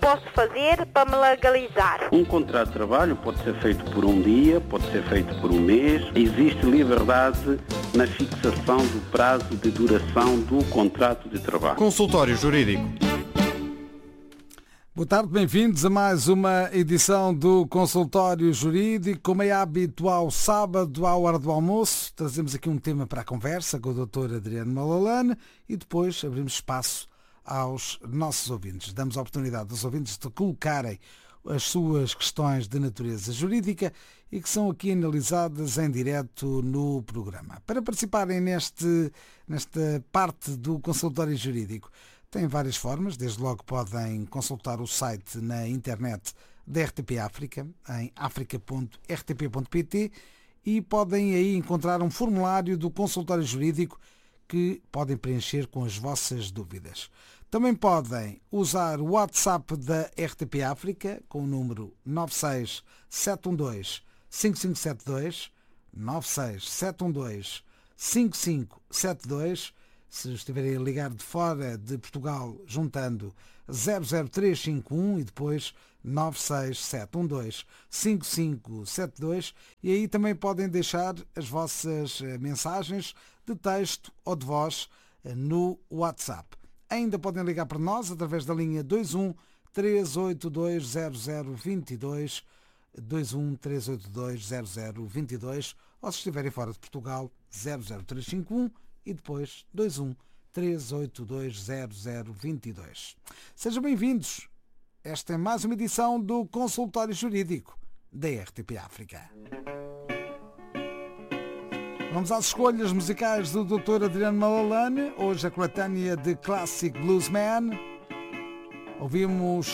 posso fazer para me legalizar? Um contrato de trabalho pode ser feito por um dia, pode ser feito por um mês. Existe liberdade na fixação do prazo de duração do contrato de trabalho. Consultório Jurídico. Boa tarde, bem-vindos a mais uma edição do Consultório Jurídico. Como é habitual, sábado, à hora do almoço, trazemos aqui um tema para a conversa com o Dr. Adriano Malalane e depois abrimos espaço aos nossos ouvintes. Damos a oportunidade aos ouvintes de colocarem as suas questões de natureza jurídica e que são aqui analisadas em direto no programa. Para participarem nesta parte do Consultório Jurídico, têm várias formas. Desde logo podem consultar o site na internet da RTP África, em africa.rtp.pt, e podem aí encontrar um formulário do Consultório Jurídico que podem preencher com as vossas dúvidas. Também podem usar o WhatsApp da RTP África com o número 96712-5572, 96712-5572. Se estiverem a ligar de fora de Portugal, juntando 00351 e depois 96712-5572. E aí também podem deixar as vossas mensagens de texto ou de voz no WhatsApp. Ainda podem ligar para nós através da linha 21 382 0022, 21 382 0022, ou se estiverem fora de Portugal, 00351 e depois 21 382 0022. Sejam bem-vindos. Esta é mais uma edição do Consultório Jurídico da RTP África. Vamos às escolhas musicais do Dr. Adriano Malalane. Hoje a coletânea de Classic Bluesman. Ouvimos